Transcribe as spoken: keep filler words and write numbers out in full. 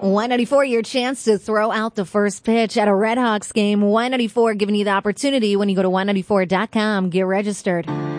one ninety-four, your chance to throw out the first pitch at a Red Hawks game. one ninety-four giving you the opportunity when you go to one ninety-four dot com. Get registered.